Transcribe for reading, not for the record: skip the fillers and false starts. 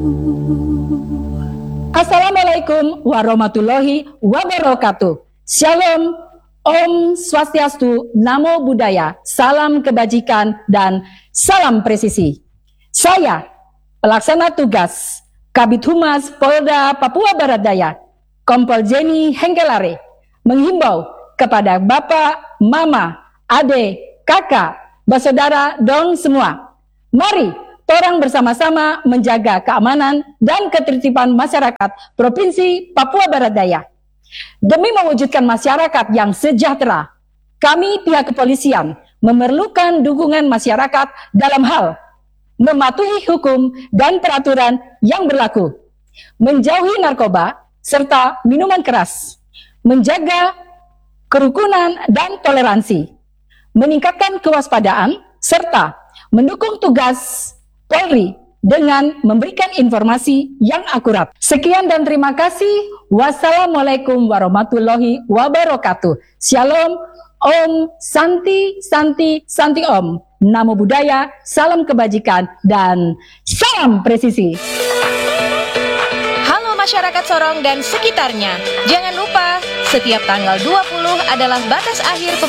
Assalamualaikum warahmatullahi wabarakatuh. Shalom, Om Swastiastu, Namo Buddhaya, salam kebajikan dan salam presisi. Saya, pelaksana tugas Kabid Humas Polda Papua Barat Daya, Kompol Jenny Hengkelare, menghimbau kepada Bapak, Mama, Ade, Kakak, bersaudara, dong semua. Mari orang bersama-sama menjaga keamanan dan ketertiban masyarakat Provinsi Papua Barat Daya. Demi mewujudkan masyarakat yang sejahtera, kami pihak kepolisian memerlukan dukungan masyarakat dalam hal mematuhi hukum dan peraturan yang berlaku, menjauhi narkoba serta minuman keras, menjaga kerukunan dan toleransi, meningkatkan kewaspadaan, serta mendukung tugas Polri dengan memberikan informasi yang akurat. Sekian dan terima kasih. Wassalamualaikum warahmatullahi wabarakatuh. Shalom, Om, Santi, Santi, Santi Om. Namo Buddhaya, salam kebajikan, dan salam presisi. Halo masyarakat Sorong dan sekitarnya. Jangan lupa, setiap tanggal 20 adalah batas akhir